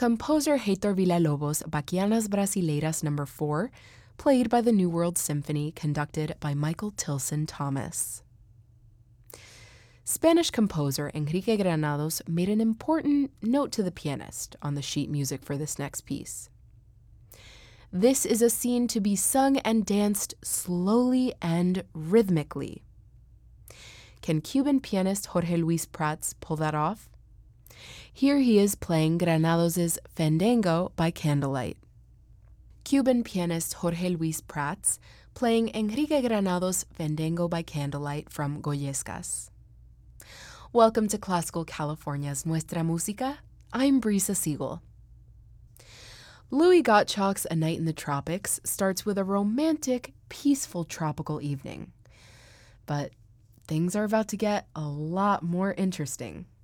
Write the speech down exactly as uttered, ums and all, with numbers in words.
Composer Heitor Villa-Lobos' Bachianas Brasileiras number four, played by the New World Symphony, conducted by Michael Tilson Thomas. Spanish composer Enrique Granados made an important note to the pianist on the sheet music for this next piece. This is a scene to be sung and danced slowly and rhythmically. Can Cuban pianist Jorge Luis Prats pull that off? Here he is playing Granados' Fandango by Candlelight. Cuban pianist Jorge Luis Prats playing Enrique Granados' Fandango by Candlelight from Goyescas. Welcome to Classical California's Nuestra Música. I'm Brisa Siegel. Louis Gottschalk's A Night in the Tropics starts with a romantic, peaceful tropical evening. But things are about to get a lot more interesting.